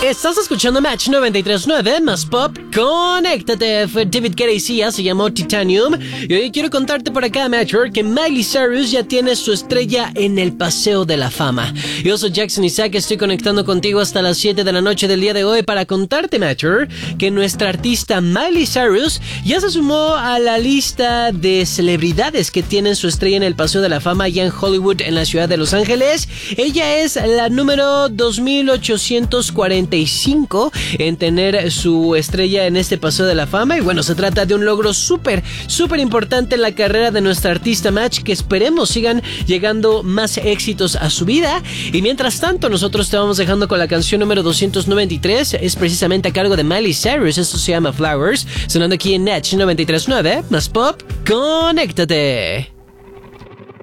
Estás escuchando Match 93.9 más Pop. Conéctate. Fue David Guetta y Sia, se llamó Titanium. Y hoy quiero contarte por acá, Matcher, que Miley Cyrus ya tiene su estrella en el Paseo de la Fama. Yo soy Jackson Isaac, estoy conectando contigo hasta las 7 de la noche del día de hoy para contarte, Matcher, que nuestra artista Miley Cyrus ya se sumó a la lista de celebridades que tienen su estrella en el Paseo de la Fama allá en Hollywood, en la ciudad de Los Ángeles. Ella es la número 2845 en tener su estrella en este Paseo de la Fama. Y bueno, se trata de un logro súper importante en la carrera de nuestra artista Match, que esperemos sigan llegando más éxitos a su vida. Y mientras tanto, nosotros te vamos dejando con la canción número 293. Es precisamente a cargo de Miley Cyrus. Esto se llama Flowers, sonando aquí en Match 93.9 más Pop. Conéctate.